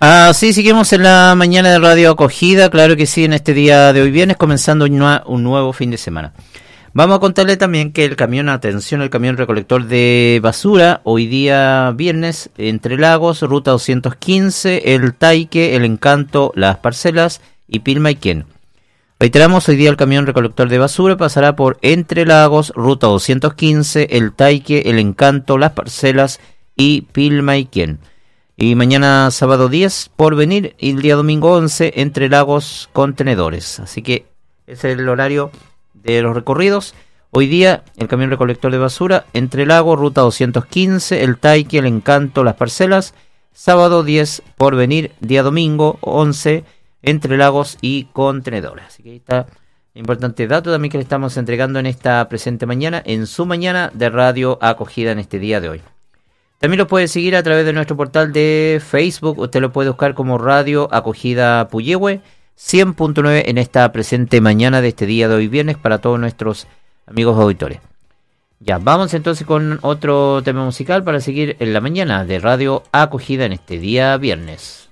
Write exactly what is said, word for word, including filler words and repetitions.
Ah, sí, seguimos en la mañana de Radio Acogida, claro que sí, en este día de hoy viernes, comenzando un, nua- un nuevo fin de semana. Vamos a contarle también que el camión, atención, el camión recolector de basura, hoy día viernes, Entre Lagos, ruta doscientos quince, El Taique, El Encanto, Las Parcelas y Pilmaiquén. Reiteramos, hoy día el camión recolector de basura pasará por Entre Lagos, ruta doscientos quince, El Taique, El Encanto, Las Parcelas y Pilmaiquén. Y mañana sábado diez, Porvenir, y el día domingo once, Entre Lagos, Contenedores. Así que ese es el horario de los recorridos. Hoy día el camión recolector de basura, Entre Lagos, ruta doscientos quince, El Taique, El Encanto, Las Parcelas. Sábado diez, Porvenir, día domingo once, Entre Lagos y Contenedores. Así que ahí está importante dato también que le estamos entregando en esta presente mañana, en su mañana de Radio Acogida en este día de hoy. También lo puede seguir a través de nuestro portal de Facebook. Usted lo puede buscar como Radio Acogida Puyehue cien punto nueve en esta presente mañana de este día de hoy viernes para todos nuestros amigos auditores. Ya, vamos entonces con otro tema musical para seguir en la mañana de Radio Acogida en este día viernes.